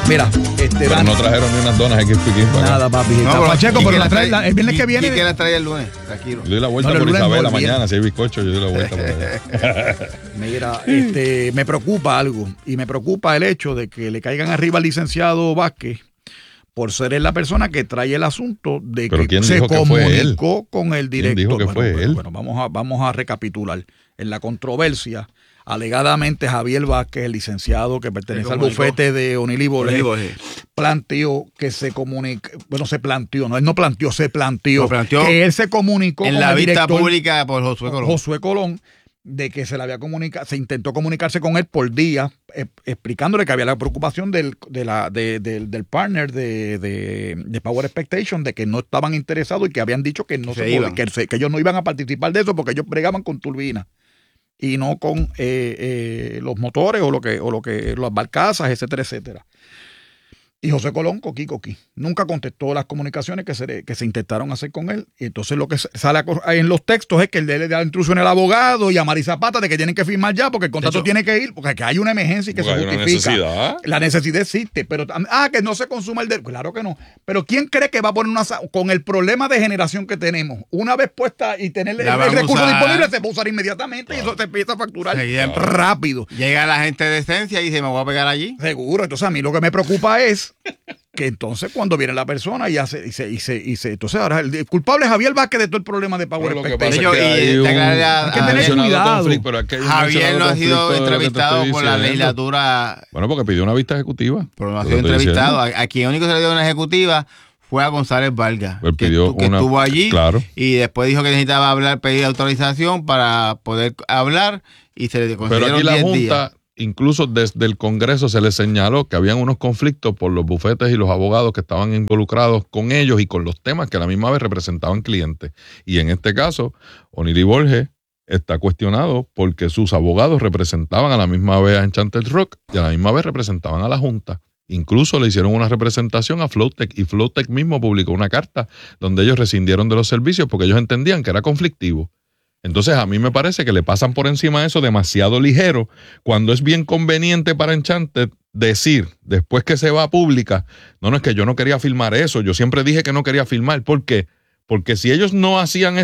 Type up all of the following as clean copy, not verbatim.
Mira, pero no trajeron ni unas donas aquí. Nada, papi. No, Pacheco, pero la trae el viernes que viene. ¿Y qué la trae el lunes? Tranquilo. Yo doy la vuelta por Isabela mañana, si hay bizcocho, yo doy la vuelta por allá. Mira, me preocupa algo, y me preocupa el hecho de que le caigan arriba al licenciado Vázquez por ser él la persona que trae el asunto de que se comunicó con el director. ¿Quién dijo que fue él? Bueno, vamos a recapitular. En la controversia, alegadamente Javier Vázquez, el licenciado que pertenece al bufete de O'Neill y Borges, planteó que se comunica, bueno, se planteó que él se comunicó en con la el vista director pública por Josué Colón, de que se intentó comunicarse con él por día, explicándole que había la preocupación del partner de Power Expectation, de que no estaban interesados y que habían dicho que no que ellos no iban a participar de eso porque ellos bregaban con turbinas y no con los motores o lo que las barcazas, etcétera, etcétera. Y José Colón, coqui, nunca contestó las comunicaciones que se intentaron hacer con él. Y entonces lo que sale en los textos es que él le da la instrucción al abogado y a Mari Zapata de que tienen que firmar ya porque el contrato tiene que ir, porque hay una emergencia y que se justifica. La necesidad existe, pero que no se consuma el derecho. Claro que no. Pero ¿quién cree que va a poner con el problema de generación que tenemos? Una vez puesta y tener el recurso disponible, se puede usar inmediatamente y eso se empieza a facturar rápido. Llega la gente de Esencia y dice, me voy a pegar allí. Seguro. Entonces a mí lo que me preocupa es que entonces cuando viene la persona y entonces ahora el culpable es Javier Vázquez de todo el problema de Power Expectation. Hay que tener cuidado. Javier no ha sido entrevistado por la legislatura. Bueno, porque pidió una vista ejecutiva. Pero no ha sido entrevistado. A quien único se le dio una ejecutiva fue a González Vargas, que estuvo allí, y después dijo que necesitaba pedir autorización para poder hablar y se le concedieron 10 días. Pero aquí la Junta, incluso desde el Congreso se les señaló que habían unos conflictos por los bufetes y los abogados que estaban involucrados con ellos y con los temas que a la misma vez representaban clientes. Y en este caso, O'Neill y Borges está cuestionado porque sus abogados representaban a la misma vez a Enchanted Rock y a la misma vez representaban a la Junta. Incluso le hicieron una representación a Flowtech y Flowtech mismo publicó una carta donde ellos rescindieron de los servicios porque ellos entendían que era conflictivo. Entonces a mí me parece que le pasan por encima de eso demasiado ligero cuando es bien conveniente para Enchanted decir, después que se va a pública, no es que yo no quería filmar eso, yo siempre dije que no quería filmar. ¿Por qué? Porque si ellos no hacían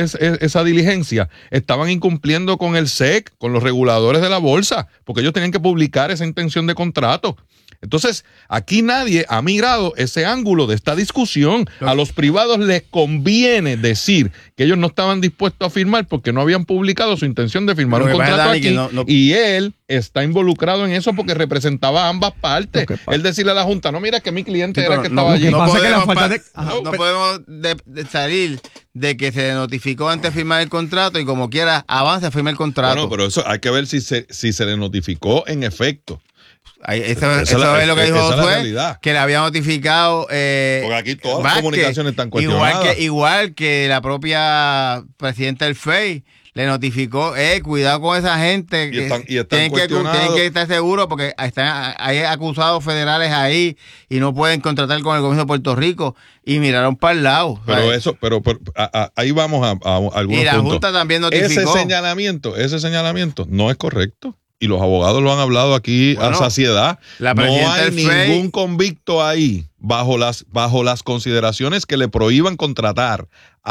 esa diligencia, estaban incumpliendo con el SEC, con los reguladores de la bolsa, porque ellos tenían que publicar esa intención de contrato. Entonces, aquí nadie ha migrado ese ángulo de esta discusión. A los privados les conviene decir que ellos no estaban dispuestos a firmar porque no habían publicado su intención de firmar un contrato aquí. Y él está involucrado en eso porque representaba a ambas partes. Él decirle a la Junta, no, mira que mi cliente era el que estaba allí. No podemos salir de que se notificó antes de firmar el contrato y como quiera avance a firmar el contrato. Bueno, pero eso hay que ver si se le notificó en efecto. Eso es lo que dijo Josué, que le había notificado porque aquí todas las comunicaciones están cuestionadas. Igual que la propia presidenta del FEI le notificó, cuidado con esa gente, y tienen que estar seguros porque hay acusados federales ahí y no pueden contratar con el gobierno de Puerto Rico, y miraron para el lado. Pero ahí vamos a algunos puntos. Y la Junta también notificó. Ese señalamiento no es correcto. Y los abogados lo han hablado aquí a saciedad. No hay ningún convicto ahí bajo las consideraciones que le prohíban contratar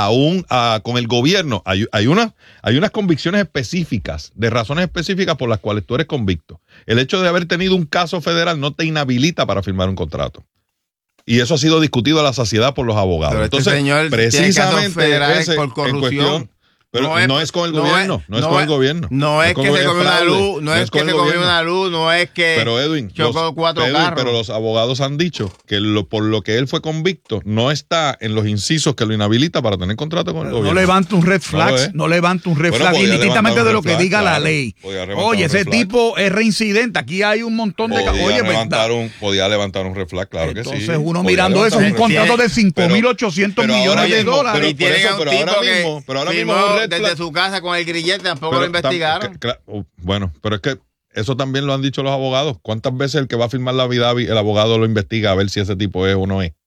con el gobierno. Hay unas convicciones específicas, de razones específicas por las cuales tú eres convicto. El hecho de haber tenido un caso federal no te inhabilita para firmar un contrato. Y eso ha sido discutido a la saciedad por los abogados. Pero entonces, señor precisamente federales por corrupción. Pero no es con el gobierno, no es con el gobierno. No es que se comió una luz, no es que se comió una luz, no es que pero Edwin, chocó 4 carros. Pero los abogados han dicho que por lo que él fue convicto, no está en los incisos que lo inhabilita para tener contrato con el gobierno. No levanta un red flag, no levanta un red flag, indistintamente de lo que diga la ley. Oye, ese tipo es reincidente, aquí hay un montón de... Podía levantar un red flag, claro que sí. Entonces uno mirando eso, un contrato de 5.800 millones de dólares. Y tienen a un tipo pero ahora mismo desde su casa con el grillete, tampoco lo investigaron. Bueno, pero es que eso también lo han dicho los abogados. ¿Cuántas veces el que va a firmar la Vidavi, el abogado lo investiga a ver si ese tipo es o no es?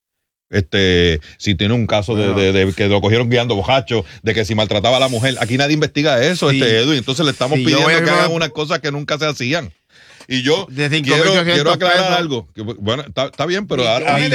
Si tiene un caso de que lo cogieron guiando bojacho, de que si maltrataba a la mujer. Aquí nadie investiga eso, Edwin. Entonces le estamos pidiendo que hagan unas cosas que nunca se hacían. Y yo quiero aclarar algo. Bueno, está bien, pero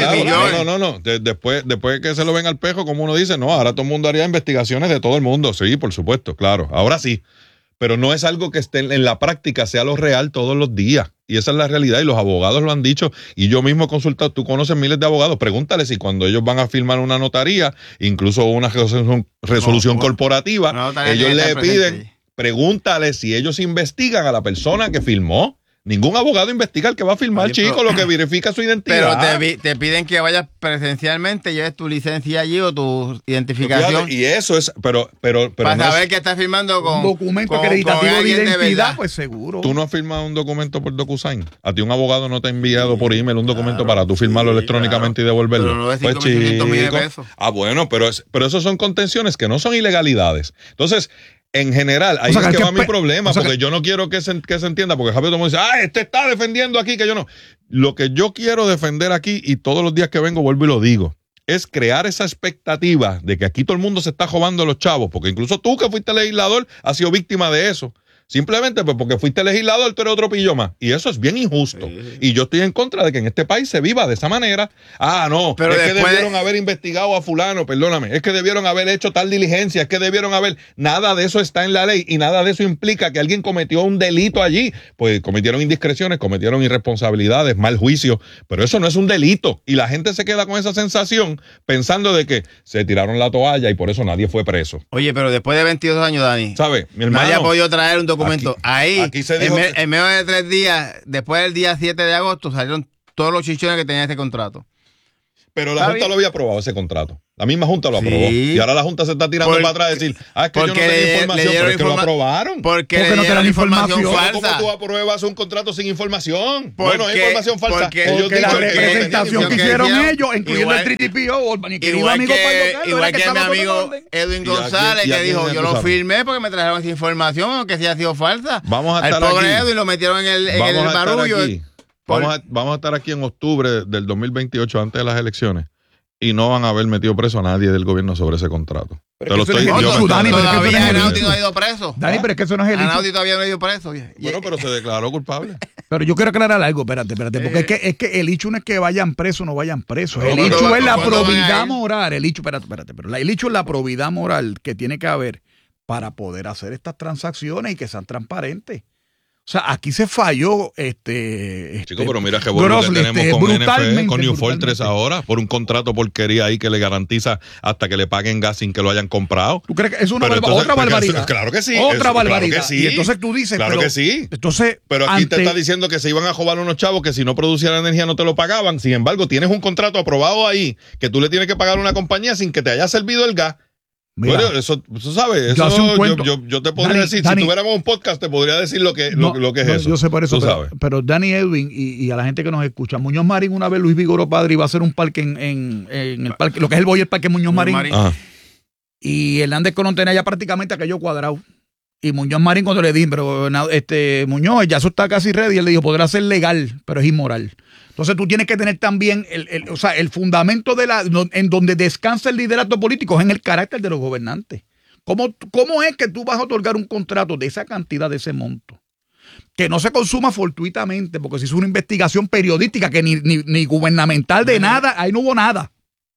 no. Después que se lo ven al espejo, como uno dice, no, ahora todo el mundo haría investigaciones de todo el mundo. Sí, por supuesto, claro. Ahora sí. Pero no es algo que esté en la práctica, sea lo real todos los días. Y esa es la realidad, y los abogados lo han dicho, y yo mismo he consultado, tú conoces miles de abogados, pregúntale si cuando ellos van a firmar una notaría, incluso una resolución corporativa, ellos le piden, pregúntale si ellos investigan a la persona que firmó. Ningún abogado investiga al que va a firmar, chico, lo que verifica su identidad. Pero te piden que vayas presencialmente, lleves tu licencia allí o tu identificación. Y eso es, pero para saber que estás firmando con un documento acreditativo de identidad, pues seguro. Tú no has firmado un documento por DocuSign. A ti un abogado no te ha enviado por email un documento para tú firmarlo electrónicamente y devolverlo. Pero no de 5.500 pesos. Bueno, pero eso son contenciones que no son ilegalidades. Entonces, en general, ahí es que va mi problema, porque yo no quiero que se entienda, porque Javier todo el mundo dice, este está defendiendo aquí, que yo no. Lo que yo quiero defender aquí, y todos los días que vengo vuelvo y lo digo, es crear esa expectativa de que aquí todo el mundo se está jodando a los chavos, porque incluso tú que fuiste legislador has sido víctima de eso. Simplemente pues porque fuiste legislador, tú eres otro pillo más. Y eso es bien injusto. Y yo estoy en contra de que en este país se viva de esa manera. No, pero es que debieron haber investigado a fulano, perdóname. Es que debieron haber hecho tal diligencia, es que debieron haber... Nada de eso está en la ley y nada de eso implica que alguien cometió un delito allí. Pues cometieron indiscreciones, cometieron irresponsabilidades, mal juicio, pero eso no es un delito. Y la gente se queda con esa sensación pensando de que se tiraron la toalla y por eso nadie fue preso. Oye, pero después de 22 años, Dani, ¿sabes? Mi hermano, nadie ha podido traer un documento. Aquí se dijo en menos de 3 días, después del día 7 de agosto, salieron todos los chichones que tenía este contrato. Pero la Junta lo había aprobado, ese contrato. La misma Junta lo aprobó. Y ahora la Junta se está tirando para atrás a decir, es que yo no tenía información, pero es que lo aprobaron. Porque no te dan información falsa. ¿Cómo tú apruebas un contrato sin información? Bueno, hay información falsa. Porque la representación que hicieron ellos, incluyendo el 3TPO, igual que mi amigo Edwin González, que dijo, yo lo firmé porque me trajeron esa información, aunque sí ha sido falsa. Vamos a estar aquí. Al pobre Edwin lo metieron en el barullo. Vamos a estar aquí en octubre del 2028, antes de las elecciones, y no van a haber metido preso a nadie del gobierno sobre ese contrato. Te lo estoy diciendo. Dani, pero Anaudi no ha ido preso. Dani, pero es que eso no es el hecho. Anaudi todavía no ha ido preso. Bueno, pero se declaró culpable. Pero yo quiero aclarar algo, espérate, porque es que el hecho no es que vayan presos o no vayan presos. El hecho es la probidad moral. El hecho, pero el hecho es la probidad moral que tiene que haber para poder hacer estas transacciones y que sean transparentes. O sea, aquí se falló Chico, pero mira qué bueno que tenemos con NFE, con New Fortress ahora, por un contrato porquería ahí que le garantiza hasta que le paguen gas sin que lo hayan comprado. ¿Tú crees que es otra barbaridad? Claro que sí. Otra barbaridad. Claro que sí. Y entonces tú dices, claro que sí. Entonces, pero aquí te está diciendo que se iban a joder unos chavos que si no producieran energía no te lo pagaban. Sin embargo, tienes un contrato aprobado ahí que tú le tienes que pagar a una compañía sin que te haya servido el gas. Mira, bueno, eso sabes, yo te podría decir, Dani, si tuviéramos un podcast te podría decir lo que es eso. Yo sé por eso, pero Dani Edwin y a la gente que nos escucha, Muñoz Marín una vez Luis Vigoró Padre iba a hacer un parque en el parque, lo que es el Boyer Parque Muñoz Marín. Y Hernández Colón tenía ya prácticamente aquello cuadrado. Y Muñoz Marín cuando le dije, pero Muñoz, ya eso está casi ready, y él le dijo, podrá ser legal, pero es inmoral. Entonces tú tienes que tener también el fundamento en donde descansa el liderato político es en el carácter de los gobernantes. ¿Cómo es que tú vas a otorgar un contrato de esa cantidad, de ese monto? Que no se consuma fortuitamente, porque si es una investigación periodística que ni gubernamental de nada, ahí no hubo nada.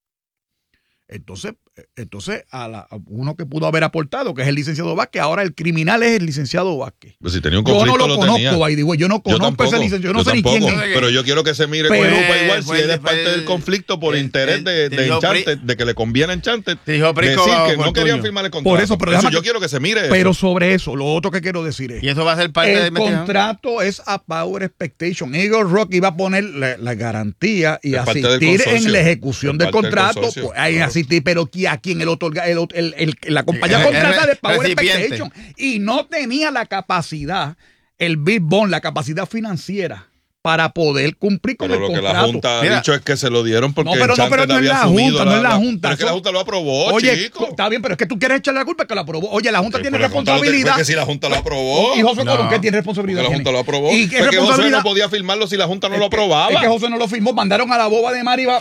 Entonces a uno que pudo haber aportado, que es el licenciado Vázquez, ahora el criminal es el licenciado Vázquez. Pues si tenía un conflicto, yo no lo conozco, yo no conozco ese licenciado, yo no sé ni quién es. Pero yo quiero que se mire con lupa igual si él es parte del conflicto por interés de Enchanted, de que le conviene a Enchanted, decir que no querían firmar el contrato. Por eso, pero yo quiero que se mire pero sobre eso, lo otro que quiero decir es, y eso va a ser parte del contrato es a Power Expectation. Eagle Rock iba a poner la garantía y asistir en la ejecución del contrato, pues ahí asistir, pero a quien el otorga la compañía contrata de Power Expectation y no tenía la capacidad, el Big Bond, la capacidad financiera para poder cumplir con el contrato. Pero lo que la Junta ha dicho es que se lo dieron porque no es la Junta, no es la Junta. Pero es que la Junta lo aprobó, oye, chico. Está bien, pero es que tú quieres echarle la culpa que lo aprobó. Oye, la Junta tiene responsabilidad. Porque si la Junta lo aprobó. ¿Y José Colón qué tiene responsabilidad? Porque la Junta lo aprobó. ¿Y qué José no podía firmarlo si la Junta no lo aprobaba? Es que José no lo firmó. Mandaron a la boba de Mari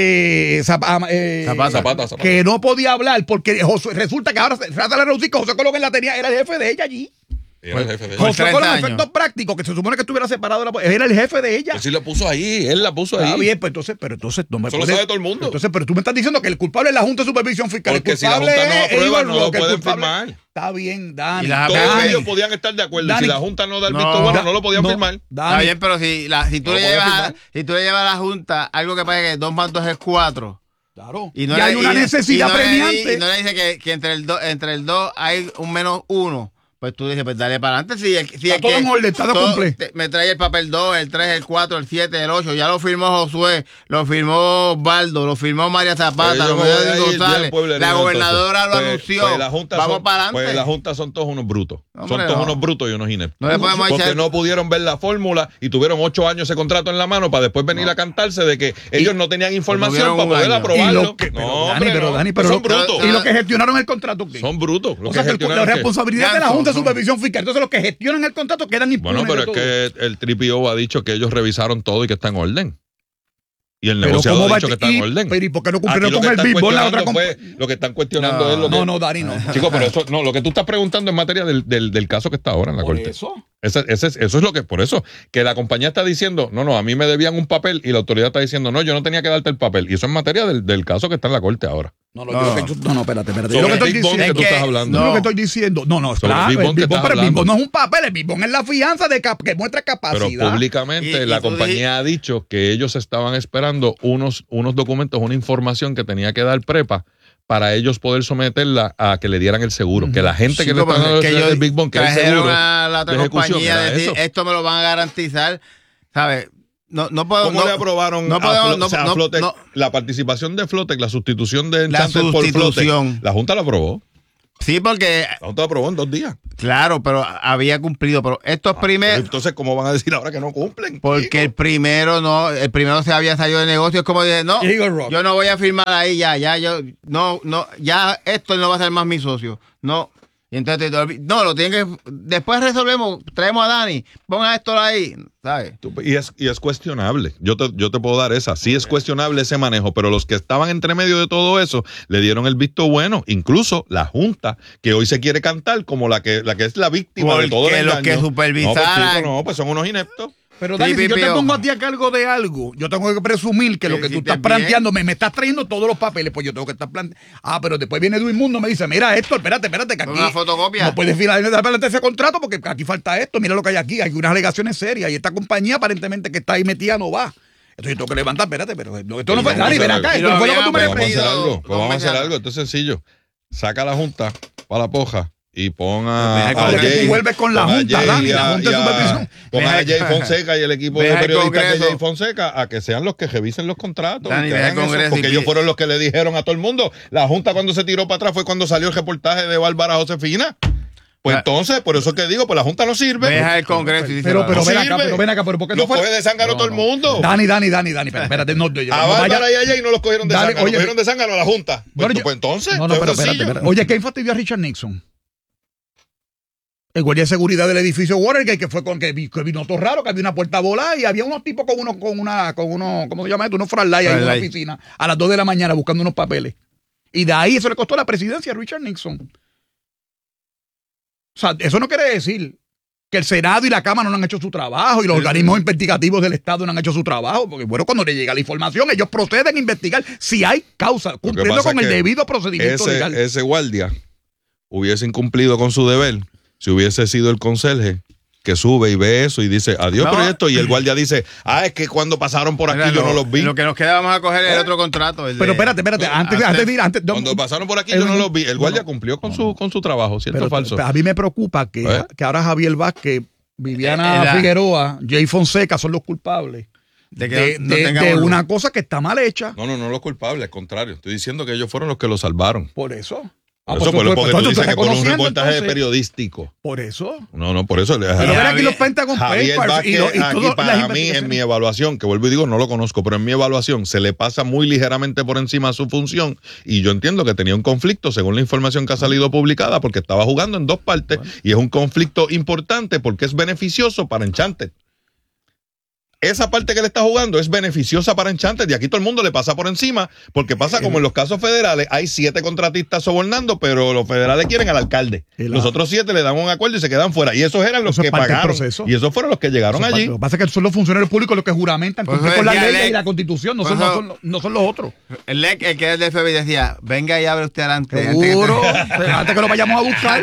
Zapata. Que no podía hablar porque resulta que ahora trata de reducir que José Colón la tenía, era el jefe de ella allí. Era el jefe de ella. Con los efectos prácticos, que se supone que estuviera separado de la policía. Era el jefe de ella. Pues sí lo puso ahí, él la puso ahí. Bien, pues entonces no me Eso lo sabe todo el mundo. Entonces, pero tú me estás diciendo que el culpable es la Junta de Supervisión Fiscal. Porque si la Junta no aprueba, no lo pueden firmar. Está bien, Dani. Todos ellos podían estar de acuerdo. Dani, si la Junta no da el visto bueno, no lo podían firmar. Dani, está bien, pero si tú le llevas a la Junta algo que pasa que 2 más 2 es 4. Claro. Y hay una necesidad premiante. Y no le dice que entre el 2 hay un menos 1. Pues tú dices, pues dale para adelante. Está todo en orden, está completo. Me trae el papel 2, el 3, el 4, el 7, el 8. Ya lo firmó Josué, lo firmó Osvaldo, lo firmó María Zapata, lo firmó González. La gobernadora lo anunció. Vamos para adelante. Pues la Junta son todos unos brutos. Unos brutos y unos ineptos. No le podemos porque no pudieron ver la fórmula y tuvieron 8 años ese contrato en la mano para después venir a cantarse de que ellos no tenían información para poder aprobarlo. Dani, son brutos. ¿Y los que gestionaron el contrato qué? Son brutos. O sea, la responsabilidad de la Junta de Supervisión Fiscal. Entonces los que gestionan el contrato quedan impunes. Bueno, pero es que el TRIPIO ha dicho que ellos revisaron todo y que está en orden. Y el negociado ha dicho que está en orden. Pero ¿y por qué no cumplieron con el BISBOL la otra compañía? Lo que están cuestionando es lo que... No, Dani, no. Chicos, pero eso, no, lo que tú estás preguntando en materia del caso que está ahora en la corte. Eso es lo que, por eso, que la compañía está diciendo, no, a mí me debían un papel y la autoridad está diciendo, no, yo no tenía que darte el papel. Y eso es materia del caso que está en la corte ahora. Espérate. Yo lo que estoy diciendo es que tú estás hablando. Lo que estoy diciendo. Claro, el BISBOL no es un papel, el BISBOL es la fianza que muestra capacidad. Pero públicamente la compañía ha dicho que ellos estaban esperando unos documentos, una información que tenía que dar Prepa para ellos poder someterla a que le dieran el seguro. Que la gente que le está dando el Big Bond, que es el seguro a la otra compañía decir, esto me lo van a garantizar, ¿sabes? No puedo, ¿Cómo le aprobaron a Flotec? La participación de Flotec, la sustitución de Enchanted por Flotec, la Junta la aprobó. Sí, porque... La Junta la aprobó en 2 días. Claro, pero había cumplido. Pero estos primeros... Entonces, ¿cómo van a decir ahora que no cumplen? Porque el primero se había salido de negocio. Es como decir, no, yo no voy a firmar ahí ya esto no va a ser más mi socio. No. Y entonces, lo tienen que... Después resolvemos, traemos a Dani, ponga esto ahí, ¿sabes? Y es cuestionable. Yo te puedo dar esa. Sí es cuestionable ese manejo, pero los que estaban entre medio de todo eso le dieron el visto bueno. Incluso la Junta, que hoy se quiere cantar como la que es la víctima de todo el engaño. Los que supervisaran. Pues son unos ineptos. Pero Dani, si yo te pongo a ti a cargo de algo, yo tengo que presumir que lo que tú estás planteando, me estás trayendo todos los papeles, pues yo tengo que estar planteando. Pero después viene Edwin Mundo y me dice, mira esto, espérate, que aquí una fotocopia. No puedes finalizar ese contrato porque aquí falta esto, mira lo que hay aquí unas alegaciones serias y esta compañía aparentemente que está ahí metida no va. Entonces yo tengo que levantar, espérate, pero esto no fue, Dani, ven acá, esto no fue lo que tú me has pedido. Vamos a hacer algo, esto es sencillo. Saca la Junta para la poja. Y pon a Jay. Vuelve con la Junta, Dani, la Junta de Supervisión. Pon a Jay Fonseca y el equipo de periodistas de Jay Fonseca a que sean los que revisen los contratos. Dani, porque ellos fueron los que le dijeron a todo el mundo. La Junta cuando se tiró para atrás fue cuando salió el reportaje de Bárbara Josefina. Pues entonces, por eso que digo, pues la Junta no sirve. Deja el Congreso. Pero ven acá, pero ¿por qué no fue? Los coge de zángano todo el mundo. Dani, espérate. A Bárbara y a Jay no los cogieron de zángano, los cogieron de zángano a la Junta. Pues entonces, espérate. Oye, ¿quién fastidió a Richard Nixon? El guardia de seguridad del edificio Watergate, que fue con que vino todo raro, que había una puerta volada y había unos tipos con unos, ¿cómo se llama esto? Unos flashlights ahí en la oficina a las 2 de la mañana buscando unos papeles. Y de ahí eso le costó la presidencia a Richard Nixon. O sea, eso no quiere decir que el Senado y la Cámara no han hecho su trabajo y los organismos investigativos del Estado no han hecho su trabajo, porque bueno, cuando le llega la información, ellos proceden a investigar si hay causa, cumpliendo con el debido procedimiento legal. Ese guardia hubiese incumplido con su deber si hubiese sido el conserje que sube y ve eso y dice, adiós proyecto, y el guardia dice, es que cuando pasaron por aquí yo no los vi. Lo que nos queda vamos a coger el otro contrato. Pero espérate, cuando pasaron por aquí yo no los vi. El guardia cumplió con su trabajo, ¿cierto o falso? A mí me preocupa que ahora Javier Vázquez, Viviana Figueroa, Jay Fonseca son los culpables de una cosa que está mal hecha. No los culpables, al contrario. Estoy diciendo que ellos fueron los que lo salvaron. Por eso. Porque tú dices que por un reportaje periodístico. ¿Por eso? No, por eso. Pero ver aquí los Pentagon Papers aquí para mí, en mi evaluación, que vuelvo y digo, no lo conozco, pero en mi evaluación se le pasa muy ligeramente por encima su función y yo entiendo que tenía un conflicto, según la información que ha salido publicada, porque estaba jugando en 2 partes y es un conflicto importante porque es beneficioso para Enchanted. esa parte que le está jugando es beneficiosa para Enchanted y aquí todo el mundo le pasa por encima porque pasa como en los casos federales, hay 7 contratistas sobornando, pero los federales quieren al alcalde. Los otros 7 le dan un acuerdo y se quedan fuera. Y esos eran los que pagaron. Y esos fueron los que llegaron allí. Lo que pasa es que son los funcionarios públicos los que juramentan cumplir con la ley y la Constitución, no son los otros. El que era del FBI decía, venga y abre usted adelante. Seguro, antes que lo vayamos a buscar.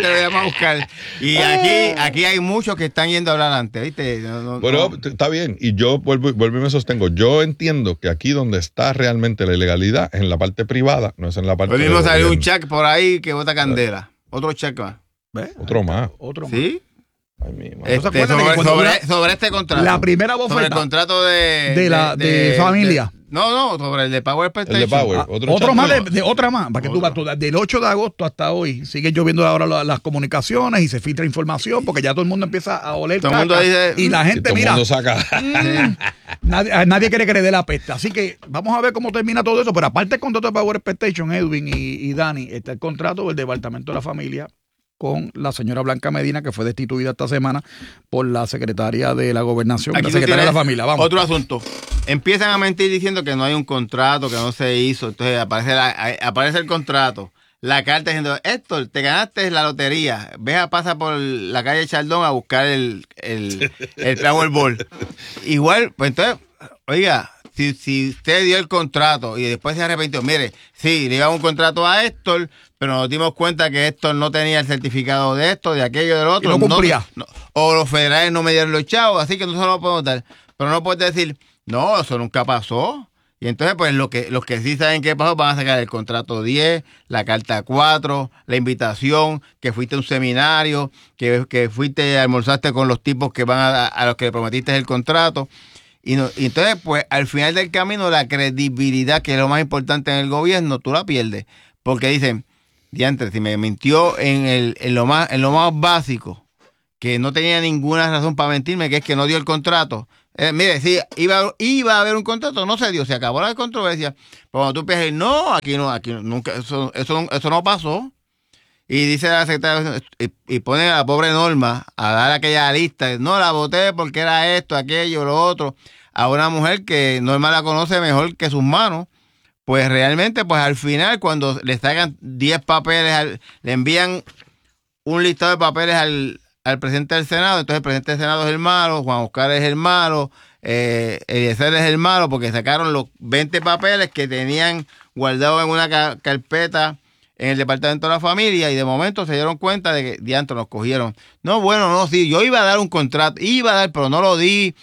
Y aquí hay muchos que están yendo a hablar antes, ¿viste? Bueno, está bien. Y yo vuelvo y me sostengo. Yo entiendo que aquí donde está realmente la ilegalidad es en la parte privada, no es en la parte. Hoy mismo salió un check por ahí que bota candela. Otro check más. ¿Ves? Otro más. ¿Sí? Ay, sobre este contrato. La primera bofeta. Sobre el contrato de familia. No, sobre el de Power Expectation. El de Power. Otro más, otra más. Para que tú vas del 8 de agosto hasta hoy. Sigue lloviendo ahora las comunicaciones y se filtra información porque ya todo el mundo empieza a oler todo caca, dice, y la gente, mira. Todo el mundo saca. Nadie quiere que le dé la peste. Así que vamos a ver cómo termina todo eso. Pero aparte del contrato de Power Expectation, Edwin y Dani, está el contrato del Departamento de la Familia con la señora Blanca Medina, que fue destituida esta semana por la secretaria de la Gobernación, la secretaria de la Familia. Vamos. Otro asunto. Empiezan a mentir diciendo que no hay un contrato, que no se hizo. Entonces aparece el contrato. La carta diciendo, Héctor, te ganaste la lotería. Pasa por la calle Chaldón a buscar el Powerball. Igual, pues entonces, oiga, si usted dio el contrato y después se arrepintió, mire, sí, le iba un contrato a Héctor, pero nos dimos cuenta que Héctor no tenía el certificado de esto, de aquello, del otro. Y no cumplía. O los federales no me dieron los chavos, así que no se lo podemos dar. Pero no puedes decir, no, eso nunca pasó. Y entonces, pues, los que sí saben qué pasó van a sacar el contrato 10, la carta 4, la invitación, que fuiste a un seminario, que fuiste, almorzaste con los tipos que van a los que le prometiste el contrato. Y entonces, pues, al final del camino, la credibilidad, que es lo más importante en el gobierno, tú la pierdes. Porque dicen, diantre, si me mintió en lo más básico, que no tenía ninguna razón para mentirme, que es que no dio el contrato. Mire, sí, iba a haber un contrato, no se dio, se acabó la controversia. Pero cuando tú empiezas a decir, no, aquí nunca, eso no pasó. Y dice la secretaria, y pone a la pobre Norma a dar aquella lista. No, la voté porque era esto, aquello, lo otro. A una mujer que Norma la conoce mejor que sus manos. Pues realmente, pues al final, cuando le sacan 10 papeles, le envían un listado de papeles al presidente del Senado. Entonces el presidente del Senado es el malo, Juan Oscar es el malo, Eliezer es el malo, porque sacaron los 20 papeles que tenían guardados en una carpeta en el Departamento de la Familia, y de momento se dieron cuenta de que diantre nos cogieron. No, sí, yo iba a dar un contrato, pero no lo di.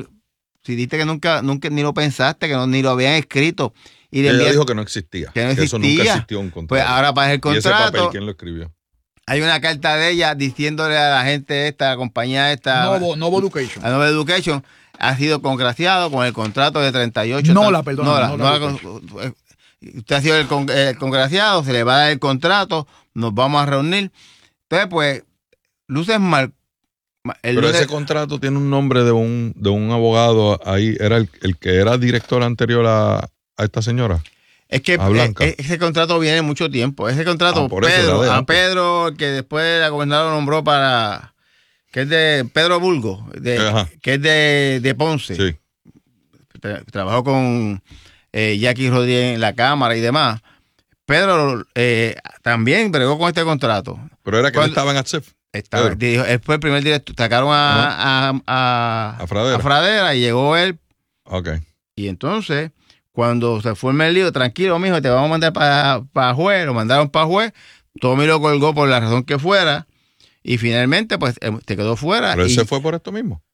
Si diste que nunca ni lo pensaste, que ni lo habían escrito. Y ella dijo que no existía. Que eso nunca existió un contrato. Pues ahora para el contrato. ¿Y ese papel quién lo escribió? Hay una carta de ella diciéndole a la gente esta, a la compañía esta. Novo Education. A Novo Education ha sido congraciado con el contrato de 38. Usted ha sido el congraciado, se le va a dar el contrato, nos vamos a reunir. Entonces, pues, luces mal. Pero ese contrato tiene un nombre de un abogado ahí, era el que era director anterior a esta señora. Es que ese contrato viene mucho tiempo. Ese contrato, Pedro, que después la gobernadora lo nombró que es de Pedro Bulgo, que es de Ponce. Sí. Trabajó con Jackie Rodríguez en la Cámara y demás. Pedro también bregó con este contrato. Pero era que él estaba en ATSEF. Él fue el primer director. Sacaron a Fradera y llegó él. Okay. Y entonces, cuando se forma el lío, tranquilo, mijo, te vamos a mandar para juez. Lo mandaron para juez. Tommy lo colgó por la razón que fuera. Y finalmente, pues, te quedó fuera. Pero él se fue por esto mismo.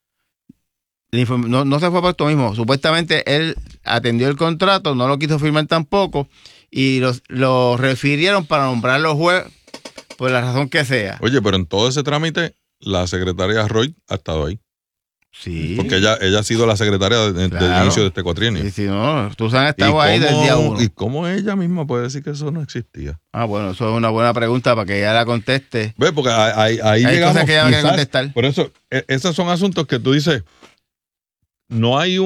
No se fue por esto mismo. Supuestamente él atendió el contrato, no lo quiso firmar tampoco. Y lo refirieron para nombrarlo juez por la razón que sea. Oye, pero en todo ese trámite, la secretaria Roy ha estado ahí. Sí. Porque ella ha sido la secretaria del inicio de este cuatrienio. Sí, no, tú has estado ahí desde el día 1. ¿Y cómo ella misma puede decir que eso no existía? Bueno, eso es una buena pregunta para que ella la conteste. Ve, porque ahí llegamos. Cosas que ella no quiere contestar. Por eso, esos son asuntos que tú dices, no hay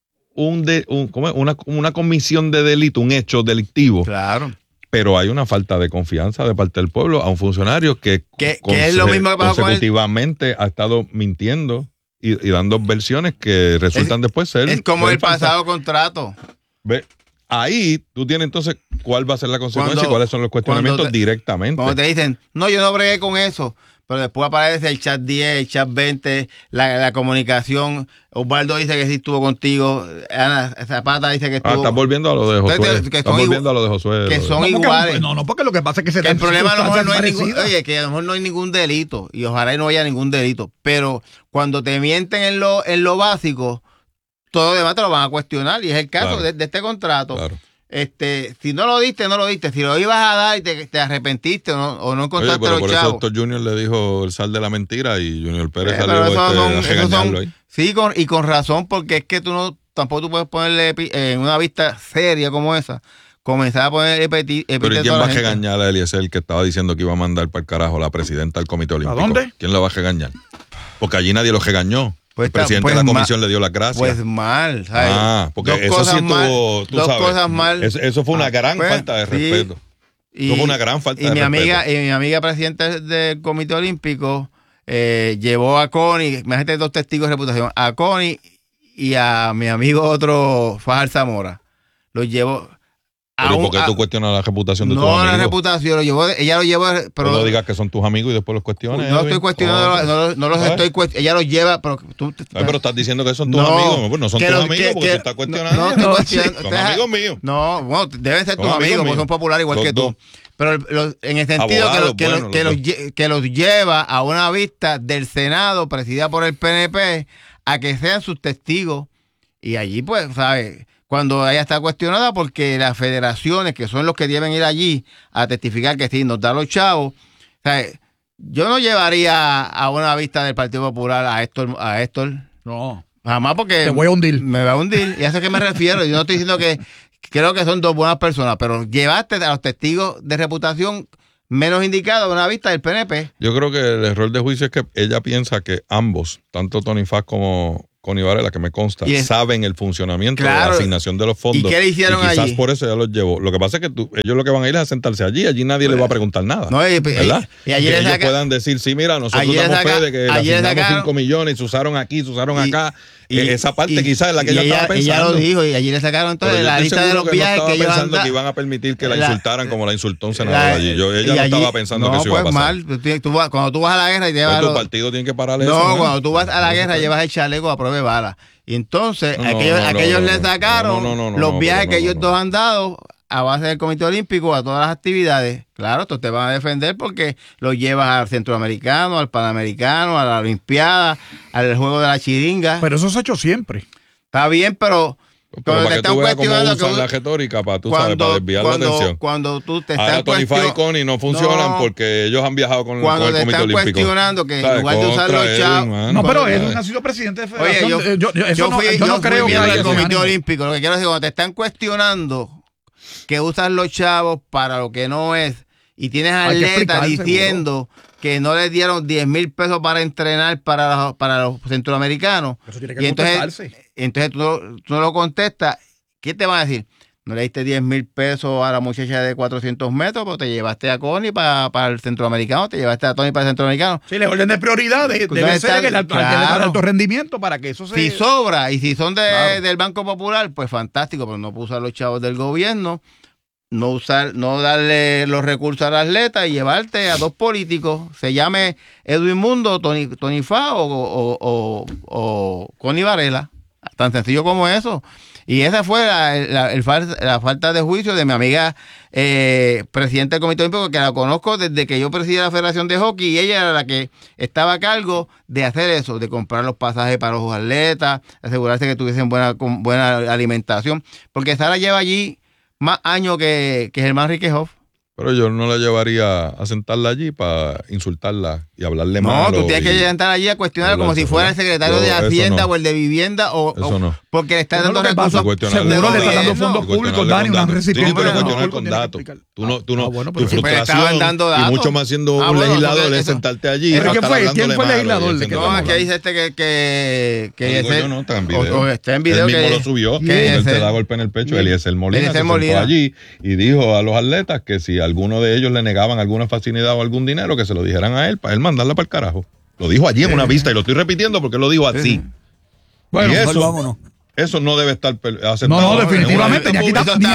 una comisión de delito, un hecho delictivo. Claro. Pero hay una falta de confianza de parte del pueblo a un funcionario que es lo mismo que pasó consecutivamente ha estado mintiendo y dando versiones que resultan después ser... Es como el pasado contrato. Ve, ahí tú tienes entonces cuál va a ser la consecuencia y cuáles son los cuestionamientos directamente. Cuando te dicen, no, yo no bregué con eso, pero después aparece el chat 10, el chat 20, la comunicación. Osvaldo dice que sí estuvo contigo. Ana Zapata dice que estuvo. Estás volviendo a lo de Josué. Estás volviendo a lo de Josué. Que son iguales. No, porque lo que pasa es que el problema a lo mejor no hay ningún, que a lo mejor no hay ningún delito. Y ojalá no haya ningún delito. Pero cuando te mienten en lo básico, todo lo demás te lo van a cuestionar. Y es el caso de este contrato. Claro. Si no lo diste, no lo diste. Si lo ibas a dar y te arrepentiste o no encontraste los chavos. Por eso Héctor Junior le dijo el sal de la mentira y Junior Pérez salió a regañarlo ahí. Sí, con razón, porque es que tampoco tú puedes ponerle en una vista seria como esa, comenzar a poner Pero ¿y quién va a regañar a Eliezer, que estaba diciendo que iba a mandar para el carajo a la presidenta del Comité Olímpico? ¿A dónde? ¿Quién lo va a regañar? Porque allí nadie lo regañó. Pues el presidente de la comisión le dio las gracias. Pues mal, ¿sabes? Porque eso sí tuvo, tú sabes. Dos cosas mal. Eso fue una gran falta de respeto. Eso fue una gran falta de respeto. Y mi amiga presidenta del Comité Olímpico llevó a Connie, imagínate 2 testigos de reputación, a Connie y a mi amigo otro, Fajar Zamora. Los llevó... Pero ¿por qué tú cuestionas la reputación de tus amigos? No, la reputación, ella lo llevó... Pero no digas que son tus amigos y después los cuestiones. No estoy cuestionando, no los estoy cuestionando, ella los lleva, pero tú... pero estás diciendo que son tus amigos, pues no son tus amigos porque tú estás cuestionando. No estoy cuestionando. Son amigos míos. No, bueno, deben ser tus amigos porque son populares igual que tú. Pero en el sentido que los lleva a una vista del Senado, presidida por el PNP, a que sean sus testigos. Y allí, pues, ¿sabes? Cuando ella está cuestionada, porque las federaciones, que son los que deben ir allí a testificar que sí, nos da los chavos, ¿sabes? Yo no llevaría a una vista del Partido Popular a Héctor. No. Jamás, porque... Te voy a hundir. Me va a hundir. Y a eso es que me refiero. Yo no estoy diciendo que... Creo que son 2 buenas personas, pero llevaste a los testigos de reputación menos indicados a una vista del PNP. Yo creo que el error de juicio es que ella piensa que ambos, tanto Tony Faz como Connie Varela, que me consta, saben el funcionamiento de la asignación de los fondos. ¿Y qué le hicieron allí? Quizás por eso ya los llevó. Lo que pasa es que ellos lo que van a ir es a sentarse allí nadie les va a preguntar nada. No, ¿verdad? Y allí que ellos puedan decir, sí, mira, nosotros damos fe de que asignamos 5 millones y se usaron aquí, se usaron acá. Y esa parte quizás es la que ella estaba pensando. Ella lo dijo, y allí le sacaron entonces la lista de los viajes que ellos pensando que iban a permitir que la insultaran como la insultó un senador allí. Ella no estaba pensando que eso iba a pasar. Mal. Cuando tú vas a la guerra y llevas... Tu partido tiene que pararle eso. No, cuando tú vas a la guerra llevas el chaleco a prueba de bala. Y entonces aquellos le sacaron los viajes que ellos dos han dado a base del Comité Olímpico a todas las actividades. Claro, estos te van a defender porque los llevas al Centroamericano, al Panamericano, a la Olimpiada, al Juego de la Chiringa. Pero eso se ha hecho siempre. Está bien, pero para que tú veas cómo usan la retórica para desviar la atención. Cuando tú te estás ahora Tony Faz y Connie no funcionan porque ellos han viajado con el Comité Olímpico. Cuando te están cuestionando que en lugar de usar los chavos... No, pero él ha sido presidente de federación. Oye, yo no creo que el Comité Olímpico. Lo que quiero decir, cuando te están cuestionando que usan los chavos para lo que no es, y tienes atletas diciendo que no les dieron 10,000 pesos para entrenar para los centroamericanos. Eso tiene que entonces tú no lo contestas. ¿Qué te van a decir? No le diste 10,000 pesos a la muchacha de 400 metros, pero te llevaste a Connie para el centroamericano, te llevaste a Tony para el centroamericano. Sí, le orden de prioridades debe ser el alto rendimiento para que eso se... Si sobra, y si son del Banco Popular, pues fantástico, pero no puso a los chavos del gobierno. No darle los recursos al atleta y llevarte a 2 políticos, se llame Edwin Mundo, Tony Faz o Connie Varela. Tan sencillo como eso. Y esa fue la falta de juicio de mi amiga presidenta del Comité Olímpico, que la conozco desde que yo presidía la Federación de Hockey, y ella era la que estaba a cargo de hacer eso, de comprar los pasajes para los atletas, asegurarse que tuviesen buena alimentación, porque Sara lleva allí más años que Germán Riquejoff. Pero yo no la llevaría a sentarla allí para insultarla y hablarle mal. No, tú tienes que sentar allí a cuestionarla como si fuera el secretario de Hacienda o el de Vivienda porque le está dando recursos. Seguro le está dando fondos públicos, Dani, una recipiente. Sí, pero cuestionar con datos. Tú no, tu frustración y mucho más siendo un legislador es sentarte allí. ¿Quién fue el legislador? No, aquí dice que yo no, está en video. Está en video. Él mismo lo subió, él te da golpe en el pecho. Eliezer Molina se sentó allí y dijo a los atletas que si alguno de ellos le negaban alguna facilidad o algún dinero, que se lo dijeran a él, para él mandarla para el carajo. Lo dijo allí en una vista y lo estoy repitiendo porque lo dijo así. Bueno, y pues vámonos. Eso no debe estar aceptado. No, definitivamente. Ni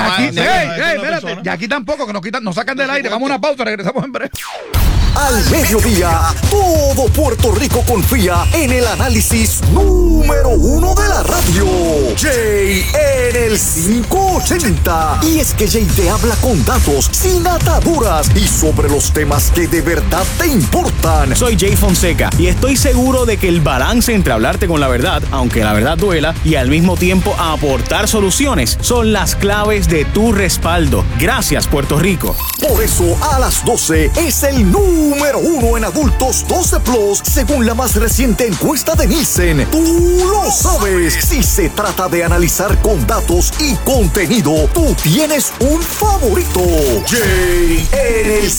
aquí tampoco, que nos sacan del aire. Vamos a una pausa, regresamos en breve. Al mediodía, todo Puerto Rico confía en el análisis número 1 de la radio. Jay en el 580. Y es que Jay te habla con datos, sin ataduras y sobre los temas que de verdad te importan. Soy Jay Fonseca y estoy seguro de que el balance entre hablarte con la verdad, aunque la verdad duela, y al mismo tiempo aportar soluciones son las claves de tu respaldo. Gracias, Puerto Rico. Por eso a las 12 es el número 1 en adultos 12 plus, según la más reciente encuesta de Nielsen. Tú lo sabes. Si se trata de analizar con datos y contenido, tú tienes un favorito. Jay en el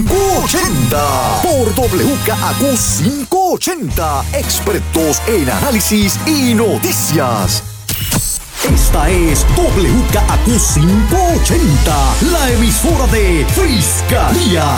580 por WKAQ 580, expertos en análisis y noticias. Esta es WKAQ 580, la emisora de Fiscalía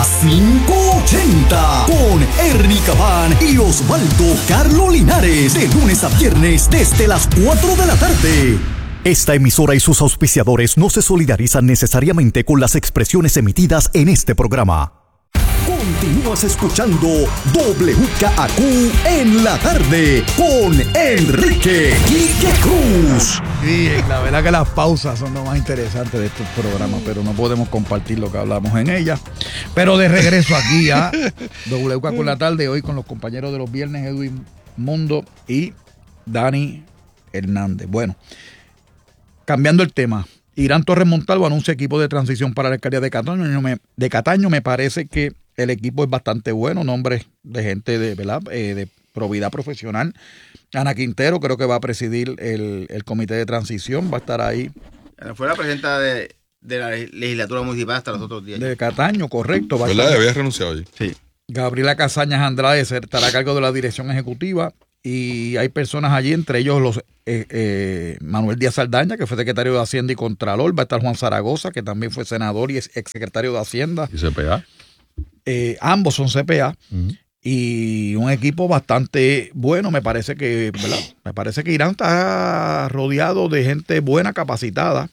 580, con Ernie Cabán y Osvaldo Carlo Linares, de lunes a viernes desde las 4 de la tarde. Esta emisora y sus auspiciadores no se solidarizan necesariamente con las expresiones emitidas en este programa. Continúas escuchando WKAQ en la tarde con Enrique Quique Cruz. Sí, la verdad que las pausas son lo más interesante de estos programas, pero no podemos compartir lo que hablamos en ellas. Pero de regreso aquí a WKAQ en la tarde, hoy con los compañeros de los viernes, Edwin Mundo y Dani Hernández. Bueno, cambiando el tema, Irán Torres Montalvo anuncia equipo de transición para la alcaldía de Cataño. Me parece que el equipo es bastante bueno, nombres de gente de, ¿verdad? De probidad profesional. Ana Quintero creo que va a presidir el comité de transición, va a estar ahí. Fue la presidenta de la legislatura municipal hasta los otros días. De Cataño, correcto. ¿Verdad? Había renunciado allí. Sí. Gabriela Casañas Andrade estará a cargo de la dirección ejecutiva y hay personas allí, entre ellos Manuel Díaz Saldaña, que fue secretario de Hacienda y Contralor, va a estar Juan Zaragoza, que también fue senador y ex secretario de Hacienda. ¿Y CPA? Ambos son CPA. Uh-huh. Y un equipo bastante bueno, me parece que, ¿verdad? Me parece que Irán está rodeado de gente buena, capacitada,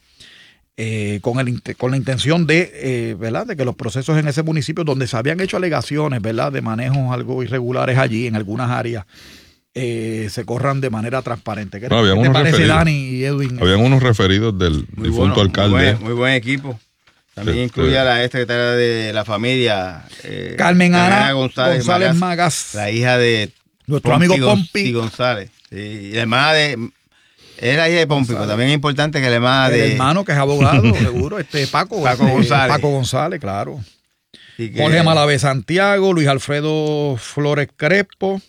con la intención de, ¿verdad? De que los procesos en ese municipio donde se habían hecho alegaciones, ¿verdad? De manejos algo irregulares allí en algunas áreas, se corran de manera transparente. ¿Qué te parece, Dani y Edwin? Habían unos referidos del difunto alcalde. Muy buen equipo. También incluye a la secretaria de la familia, Carmen Ana González Magas, la hija de nuestro amigo Pompi González. Sí, y la hermana es la hija de Pompi, pero también es importante que la hermana de... El hermano que es abogado, seguro, Paco González, claro. Jorge Malavé Santiago, Luis Alfredo Flores Crespo,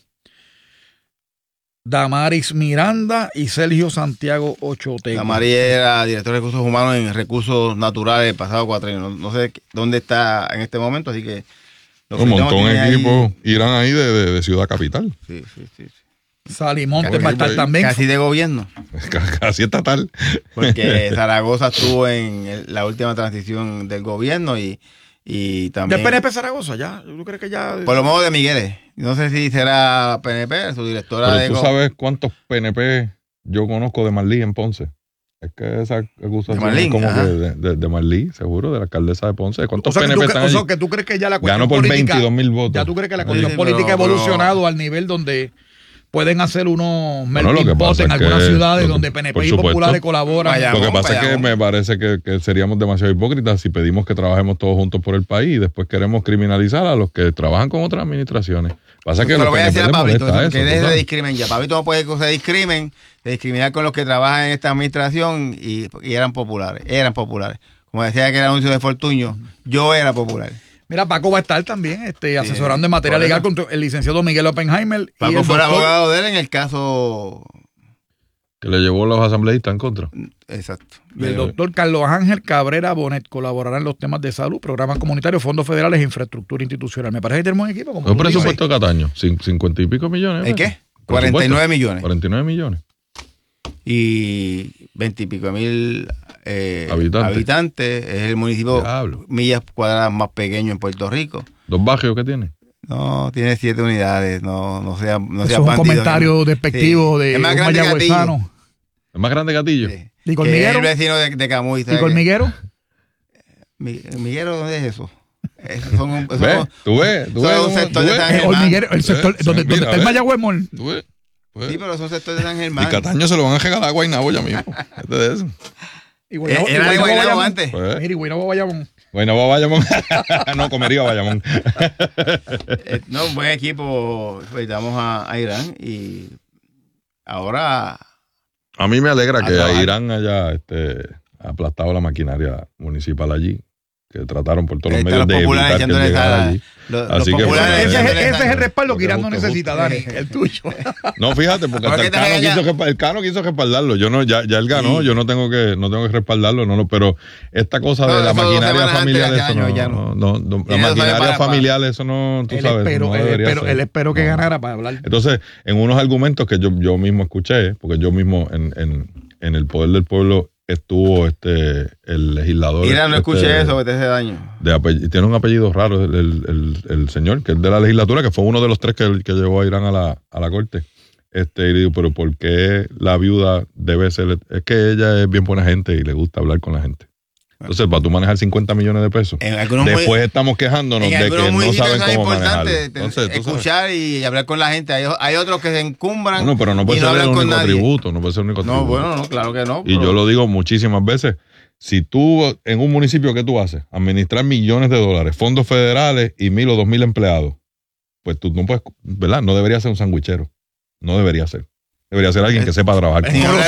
Damaris Miranda y Sergio Santiago Ochoteca. Damaris era director de recursos humanos en recursos naturales el pasado cuatrienio. No sé dónde está en este momento, así que... Un montón de equipos irán ahí de Ciudad Capital. Sí. Salimonte va a estar también. Casi de gobierno. Casi estatal. Porque Zaragoza estuvo en la última transición del gobierno y también... ¿De PNP Zaragoza ya? ¿Tú crees que ya...? Por lo menos de Migueles. No sé si será PNP, su directora. Pero ¿tú sabes cuántos PNP yo conozco de Marlí en Ponce? Es que esa acusación es como que de Marlí, seguro, de la alcaldesa de Ponce. ¿Cuántos PNP están allí? Que tú crees que ya la cuestión ganó por política, 22,000 votos. Ya tú crees que la cuestión política ha evolucionado al nivel donde pueden hacer unos melting pot en algunas ciudades donde PNP y populares colaboran. Lo que pasa es que me parece que seríamos demasiado hipócritas si pedimos que trabajemos todos juntos por el país y después queremos criminalizar a los que trabajan con otras administraciones. Pasa que lo voy a decir a Pabito, que deje de discrimen ya. Pabito no puede que se discriminar con los que trabajan en esta administración y eran populares. Como decía que el anuncio de Fortuño, yo era popular. Mira, Paco va a estar también asesorando en materia legal con el licenciado Miguel Oppenheimer. Paco fue el abogado de él en el caso... Que le llevó a los asambleístas en contra. Exacto. Y el doctor Carlos Ángel Cabrera Bonet colaborará en los temas de salud, programas comunitarios, fondos federales e infraestructura institucional. Me parece que tenemos un equipo. ¿Un presupuesto de Cataño? 50 y pico millones. ¿En qué? 49 millones. 49 millones. Y 20 y pico mil habitantes. Es el municipio millas cuadradas más pequeño en Puerto Rico. 2 barrios que tiene. No, tiene 7 unidades, no sea Eso es un comentario despectivo de un mayagüezano. ¿Es más grande Gatillo? Sí. ¿Y Colmiguero? El vecino de Camuy. ¿Y Colmiguero? ¿Miguero dónde es eso? ¿Tú ves? Son sectores de San Germán. El sector donde está el Mayagüez Mall. Sí, pero son sectores de San Germán. Y Cataño se lo van a regalar a Guaynabo ya mismo. Este de eso. Era de Guaynabo antes. Mira, Guaynabo Bayamón. Guaynabo Bayamón. No, Comerío Bayamón. No, un buen equipo. Visitamos a Irán y ahora... A mí me alegra que Irán haya aplastado la maquinaria municipal allí, que trataron por todos los medios de evitar que llegara allí. Así que ese es el respaldo que Irán no necesita, Dani, el tuyo. No, fíjate, porque hasta el Cano quiso respaldarlo. Yo no, ya él ganó, sí. Yo no tengo que respaldarlo, pero esta cosa de la maquinaria familiar, eso no, la maquinaria familiar, eso no, tú sabes, no debería ser. Él esperó que ganara para hablar. Entonces, en unos argumentos que yo mismo escuché, porque yo mismo en el Poder del Pueblo estuvo el legislador. Mira, no escuché eso, que te hace daño. Tiene un apellido raro el señor, que es de la legislatura, que fue uno de los 3 que llevó a Irán a la corte. Y digo, pero ¿por qué la viuda debe ser? Es que ella es bien buena gente y le gusta hablar con la gente. Entonces, para tú manejar 50 millones de pesos, después estamos quejándonos de que no saben cómo manejarlo. Entonces, escuchar y hablar con la gente. Hay otros que se encumbran. No, pero no puede ser el único tributo. No puede ser el único tributo. No, bueno, no, claro que no. Y yo lo digo muchísimas veces. Si tú, en un municipio, ¿qué tú haces? Administrar millones de dólares, fondos federales y 1,000 o 2,000 empleados. Pues tú no puedes, ¿verdad? No debería ser un sandwichero. No debería ser. Debería ser alguien que sepa trabajar.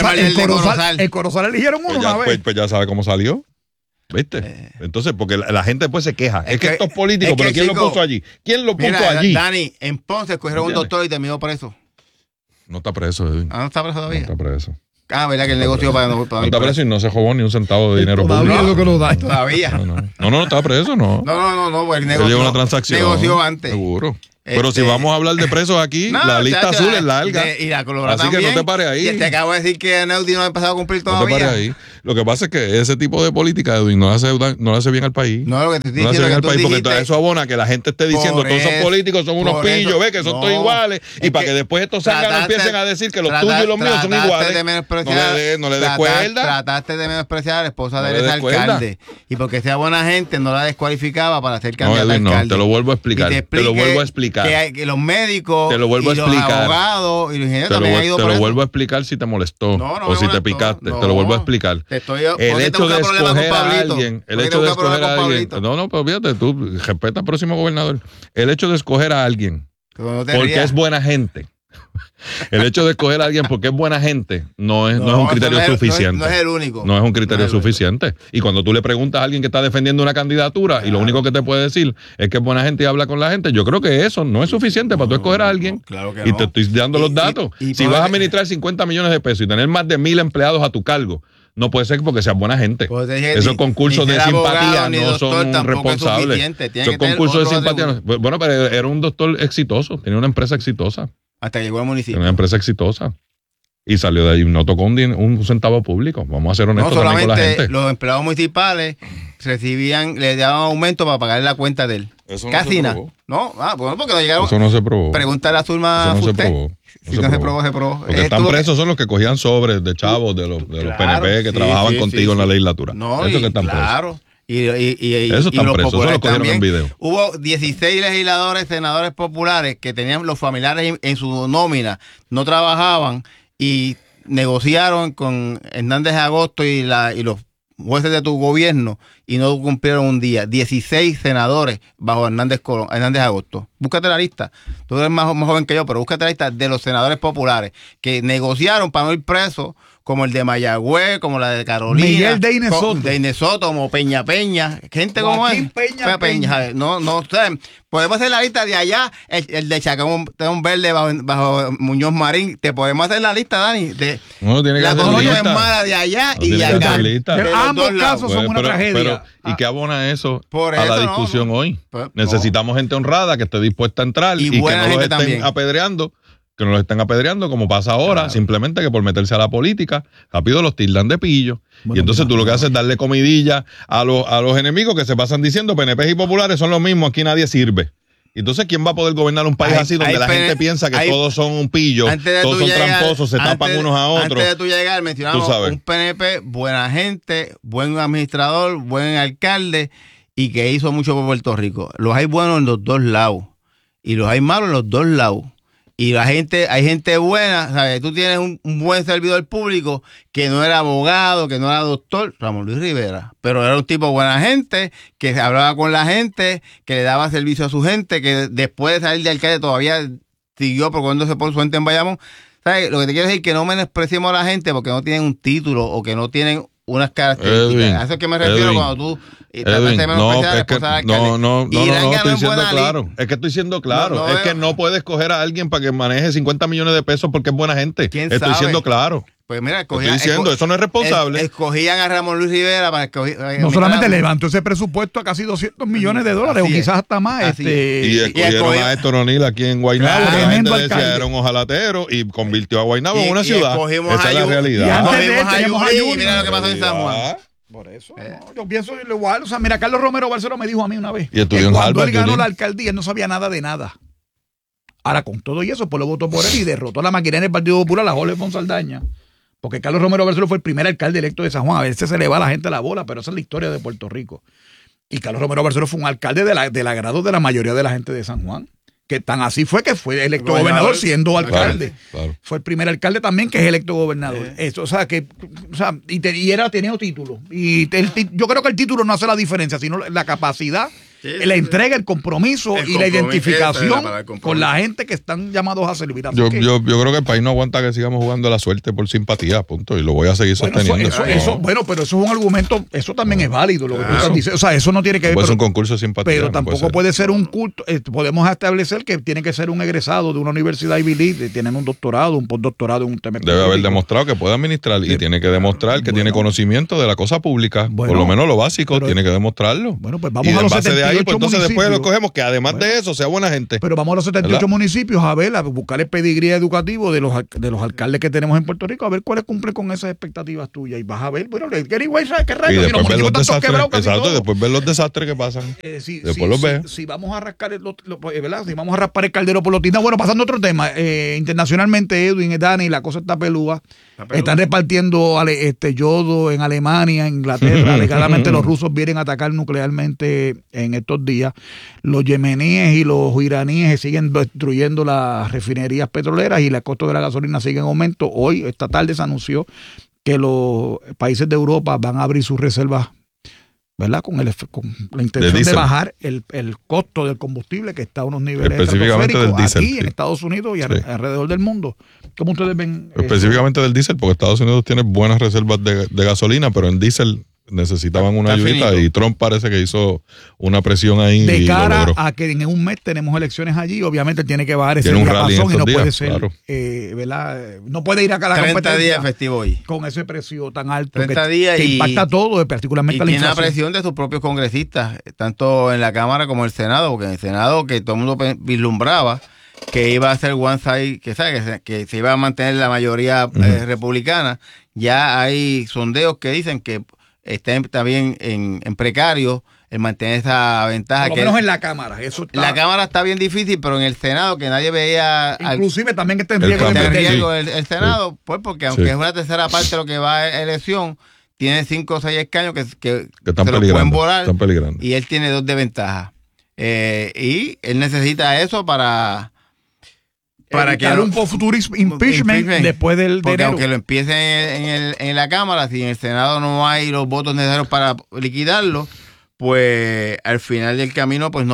El Corozal eligieron uno una vez. Pues ya sabe cómo salió. ¿Viste? Entonces, porque la gente después se queja. Es que estos políticos, pero ¿quién lo puso allí? ¿Quién lo puso allí? Dani, en Ponce escogieron un doctor y terminó preso. No está preso, Edwin. ¿No está preso todavía? No está preso. ¿Verdad que el negocio para no está preso y no se robó ni un centavo de dinero público? Lo que nos da. Todavía. No está preso, no. No, pues el negocio. Lleva una transacción. Negoció antes. Seguro. Pero si vamos a hablar de presos aquí, la lista azul es larga. Y la colorada así también. Que no te pares ahí. Y te acabo de decir que Eneudi no ha empezado a cumplir todavía. No te pares ahí. Lo que pasa es que ese tipo de política, Edwin, no le hace bien al país. No, lo que te estoy diciendo. No le hace bien al país, dijiste, porque eso abona que la gente esté diciendo todos esos políticos son unos pillos, ve que son todos iguales. Y para que después estos zánganos empiecen a decir que los tuyos y los míos son iguales. No le des cuerda. Trataste de menospreciar a la esposa del alcalde. Y porque sea buena gente, no la descualificaba para ser candidata a alcalde. No, te lo vuelvo a explicar. Te lo vuelvo a explicar. Que los médicos, te lo vuelvo a explicar. Los abogados y los ingenieros también han ido por eso. Te lo vuelvo a explicar si te molestó o si te picaste. Te lo vuelvo a explicar. El hecho de escoger a alguien, no, pero fíjate, tú respeta al próximo gobernador. El hecho de escoger a alguien porque es buena gente. El hecho de escoger a alguien porque es buena gente no es un criterio suficiente. No es el único. No es un criterio suficiente. Y cuando tú le preguntas a alguien que está defendiendo una candidatura y lo único que te puede decir es que es buena gente y habla con la gente, yo creo que eso no es suficiente para tú escoger a alguien. Claro que y te estoy dando los datos. Si vas a administrar 50 millones de pesos y tener más de 1,000 empleados a tu cargo, no puede ser porque seas buena gente. Esos concursos de simpatía no son responsables. Esos concursos de simpatía. Bueno, pero era un doctor exitoso, tenía una empresa exitosa. Hasta que llegó al municipio. Una empresa exitosa. Y salió de ahí, no tocó un centavo público. Vamos a ser honestos también con la gente. Los empleados municipales le daban aumento para pagar la cuenta de él. Eso casi nada. No, porque no llegaron. Eso no se probó. Pregúntale a Zulma Fusté. Si no se probó, se probó. Porque están presos son los que cogían sobres de chavos de los PNP que trabajaban contigo en la legislatura. No, eso que están presos. Y eso están presos, eso lo cogieron en video. Hubo 16 legisladores, senadores populares que tenían los familiares en su nómina, no trabajaban y negociaron con Hernández Agosto y los jueces de tu gobierno y no cumplieron un día. 16 senadores bajo Hernández Agosto. Búscate la lista. Tú eres más joven que yo, pero búscate la lista de los senadores populares que negociaron para no ir presos, como el de Mayagüez, como la de Carolina. Miguel Deine Soto, como Peña. Gente como es. Peña. No, podemos hacer la lista de allá, el de Chacón, un verde bajo Muñoz Marín. Te podemos hacer la lista, Dani. La colonia es mala de allá y de acá. Ambos casos son una tragedia. ¿Y qué abona eso a la discusión hoy? Necesitamos gente honrada que esté dispuesta a entrar y que no los estén apedreando. Que no los estén apedreando como pasa ahora, simplemente que por meterse a la política, rápido los tildan de pillo. Y entonces tú lo que haces es darle comidilla a los enemigos que se pasan diciendo PNP y populares son los mismos, aquí nadie sirve. Entonces, ¿quién va a poder gobernar un país así donde la gente piensa que todos son un pillo, todos son tramposos, se tapan unos a otros? Antes de tú llegar, mencionamos un PNP, buena gente, buen administrador, buen alcalde y que hizo mucho por Puerto Rico. Los hay buenos en los dos lados y los hay malos en los dos lados. Y hay gente buena, ¿sabes? Tú tienes un buen servidor público que no era abogado, que no era doctor, Ramón Luis Rivera, pero era un tipo buena gente, que hablaba con la gente, que le daba servicio a su gente, que después de salir de alcalde todavía siguió procurándose por su gente en Bayamón. ¿Sabes? Lo que te quiero decir es que no menospreciemos a la gente porque no tienen un título o que no tienen unas características. Edwin, a eso es que me refiero cuando tú Edwin, no, estoy siendo claro. Es que estoy siendo claro. Es que no puedes escoger a alguien para que maneje 50 millones de pesos porque es buena gente. Estoy siendo claro. Pues mira, estoy diciendo, eso no es responsable. Escogían a Ramón Luis Rivera para escoger. No solamente levantó ese presupuesto a casi $200 millones o quizás hasta más. Y escogieron a Héctor O'Neill aquí en Guaynabo. La gente decía era un ojalatero y convirtió a Guaynabo en una ciudad. Esa es la realidad. Y antes de él, mira lo que pasó en San Juan. Por eso, no, yo pienso igual. O sea, mira, Carlos Romero Barceló me dijo a mí una vez que cuando él ganó la alcaldía, él no sabía nada de nada. Ahora, con todo y eso, pues lo votó por él y derrotó a la maquinaria del Partido Popular, la Jorge Fonsaldaña. Porque Carlos Romero Barceló fue el primer alcalde electo de San Juan. A veces se le va a la gente la bola, pero esa es la historia de Puerto Rico. Y Carlos Romero Barceló fue un alcalde del agrado de la mayoría de la gente de San Juan. Que tan así fue que fue electo gobernador siendo alcalde. Claro. Fue el primer alcalde también que es electo gobernador. Eso, o sea, tenía título. Y yo creo que el título no hace la diferencia, sino la capacidad, la entrega, el compromiso y la identificación con la gente que están llamados a servir. Yo creo que el país no aguanta que sigamos jugando a la suerte por simpatía, punto. Y lo voy a seguir sosteniendo. Pero eso es un argumento, eso también es válido lo que tú estás diciendo. O sea, eso no tiene que ver. Puede ser un concurso de simpatía. Pero tampoco puede ser un culto. Podemos establecer que tiene que ser un egresado de una universidad Ivy League, tienen un doctorado, un postdoctorado en un tema. Debe haber demostrado que puede administrar y tiene que demostrar que tiene conocimiento de la cosa pública. Por lo menos lo básico, tiene que demostrarlo. Bueno, pues vamos a los 78 municipios. Entonces después lo cogemos que además de eso sea buena gente. Pero vamos a los 78 municipios a ver, a buscar el pedigrí educativo de los alcaldes que tenemos en Puerto Rico, a ver cuáles cumplen con esas expectativas tuyas. Y vas a ver, bueno, qué rayo. Y después ver los desastres. Exacto, después ver los desastres que pasan. Después los ves. Si vamos a rascar ¿verdad? Si vamos a raspar el caldero por los tintas. Bueno, pasando a otro tema. Internacionalmente, Edwin, Dani, la cosa está pelúa. Están repartiendo yodo en Alemania, en Inglaterra. Alegadamente los rusos vienen a atacar nuclearmente en estos días. Los yemeníes y los iraníes siguen destruyendo las refinerías petroleras y el costo de la gasolina sigue en aumento. Hoy, esta tarde se anunció que los países de Europa van a abrir sus reservas, ¿verdad? Con la intención de bajar el costo del combustible que está a unos niveles específicamente del diésel, aquí en Estados Unidos y alrededor del mundo. ¿Cómo ustedes ven? Específicamente del diésel, porque Estados Unidos tiene buenas reservas de gasolina, pero en diésel necesitaban una ayudita y Trump parece que hizo una presión ahí de cara a que en un mes tenemos elecciones allí. Obviamente tiene que bajar ese diapasón y no puede ser, claro. ¿Verdad? No puede ir acá a la 30 competencia días festivo hoy con ese precio tan alto 30 días que impacta todo, particularmente a la inflación. Tiene la presión de sus propios congresistas, tanto en la Cámara como en el Senado, porque en el Senado que todo el mundo vislumbraba que iba a ser one side, que se iba a mantener la mayoría republicana. Ya hay sondeos que dicen que está también en precario el mantener esa ventaja. Por lo menos en la Cámara. La Cámara está bien difícil, pero en el Senado, que nadie veía... Inclusive también que está en riesgo el Senado, pues porque aunque es una tercera parte de lo que va a elección, tiene 5 o 6 escaños que están se lo pueden volar. Están peligrando. Y él tiene 2 de ventaja. Y él necesita eso para que un futuro impeachment después del porque enero. Aunque lo empiece en la Cámara, si en el Senado no hay los votos necesarios para liquidarlo, pues al final del camino pues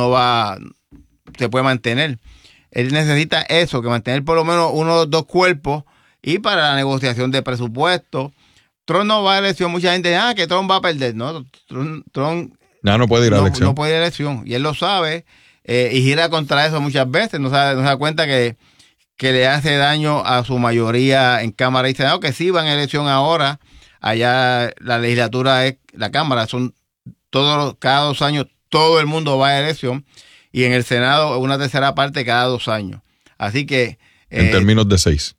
se puede mantener. Él necesita eso, que mantener por lo menos 1 o 2 cuerpos, y para la negociación de presupuesto. Trump no va a elección. Mucha gente dice que Trump va a perder. No, Trump no puede ir a elección. No puede ir a elección, y él lo sabe, y gira contra eso muchas veces. No se da cuenta que le hace daño a su mayoría en Cámara y Senado, que sí van a elección ahora. Allá la legislatura es la Cámara, cada 2 años todo el mundo va a elección, y en el Senado una tercera parte cada 2 años. Así que... en términos de 6.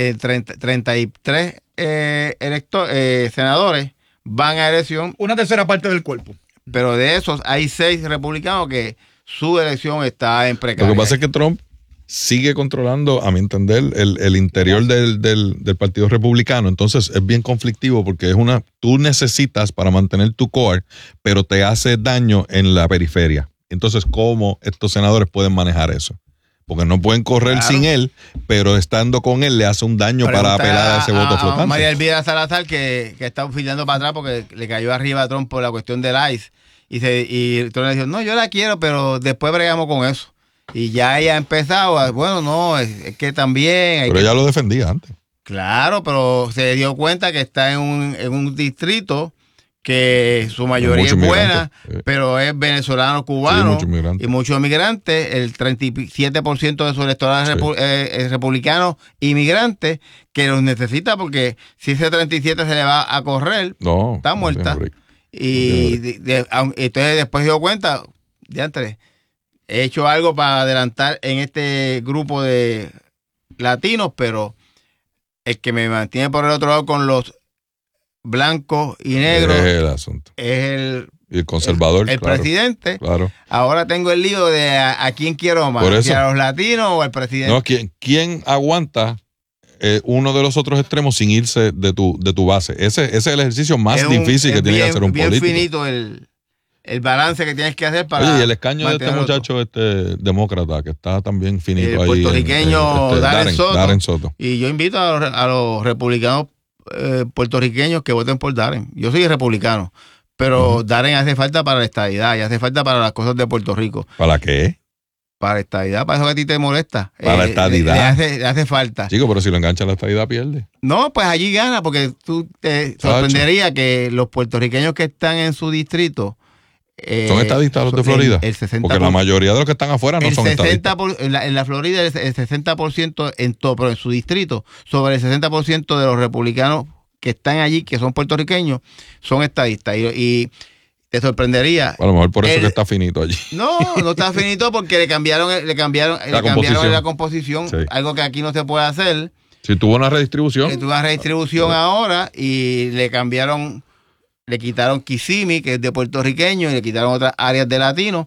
33 senadores van a elección. Una tercera parte del cuerpo. Pero de esos hay 6 republicanos que su elección está en precaria. Lo que pasa es que Trump sigue controlando, a mi entender, el interior del Partido Republicano. Entonces es bien conflictivo porque tú necesitas para mantener tu core, pero te hace daño en la periferia. Entonces, ¿cómo estos senadores pueden manejar eso? Porque no pueden correr sin él, pero estando con él le hace un daño para apelar a ese voto flotante. María Elvira Salazar, que está filando para atrás porque le cayó arriba a Trump por la cuestión del ICE. Y Trump le dijo, no, yo la quiero, pero después bregamos con eso. Y ya ella ha empezado, bueno, no, es que también... Pero ella lo defendía antes. Claro, pero se dio cuenta que está en un distrito que su mayoría es buena, pero es venezolano, cubano y muchos inmigrantes. El 37% de su electorado es republicano inmigrante, que los necesita porque si ese 37 se le va a correr, está muerta. Entonces después se dio cuenta, diantre, he hecho algo para adelantar en este grupo de latinos, pero el que me mantiene por el otro lado con los blancos y negros es el asunto. Es el conservador, el presidente. Claro. Ahora tengo el lío de a quién quiero más, si a los latinos o al presidente. No, ¿quién aguanta uno de los otros extremos sin irse de tu base? Ese es el ejercicio más difícil que tiene que hacer un político. Es bien finito el balance que tienes que hacer para... Oye, y el escaño de este muchacho demócrata, que está también finito el ahí. El puertorriqueño Darren Soto. Y yo invito a los republicanos puertorriqueños que voten por Darren. Yo soy republicano, pero Darren hace falta para la estadidad y hace falta para las cosas de Puerto Rico. ¿Para qué? Para la estadidad, para eso que a ti te molesta. Para la estadidad. Le hace falta. Chico, pero si lo engancha la estadidad, pierde. No, pues allí gana, porque tú te sorprendería que los puertorriqueños que están en su distrito... ¿Son estadistas los de Florida? El 60%, porque la mayoría de los que están afuera no son estadistas. En la Florida el 60% en todo, pero en su distrito, sobre el 60% de los republicanos que están allí, que son puertorriqueños, son estadistas. Y te sorprendería. A lo mejor por eso que está finito allí. No está finito porque le cambiaron la composición, sí. Algo que aquí no se puede hacer. Si tuvo una redistribución. Ahora y le cambiaron... Le quitaron Kissimmee, que es de puertorriqueño, y le quitaron otras áreas de latinos.